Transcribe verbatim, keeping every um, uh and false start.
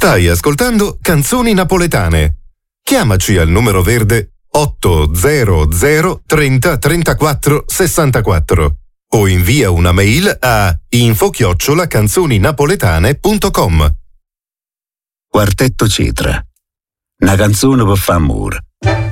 Stai ascoltando Canzoni Napoletane. Chiamaci al numero verde otto zero zero trenta trentaquattro sessantaquattro o invia una mail a info chiocciola canzoninapoletane punto com. Quartetto Cetra. Una canzone per far amore.